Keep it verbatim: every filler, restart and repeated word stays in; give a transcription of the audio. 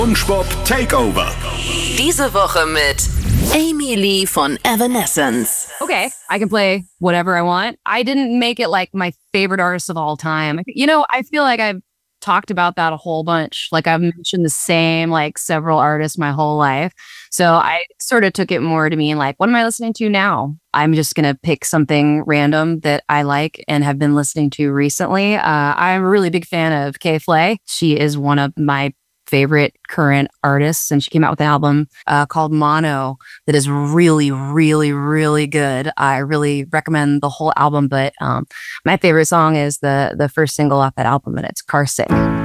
SpongeBob Takeover. Diese Woche mit Amy Lee von Evanescence. Okay, I can play whatever I want. I didn't make it like my favorite artist of all time. You know, I feel like I've talked about that a whole bunch. Like I've mentioned the same like several artists my whole life. So I sort of took it more to mean like, what am I listening to now? I'm just going to pick something random that I like and have been listening to recently. Uh, I'm a really big fan of Kay Flay. She is one of my favorite current artists, and she came out with an album uh, called Mono that is really, really, really good. I really recommend the whole album, but um, my favorite song is the the first single off that album, and it's Car Sick.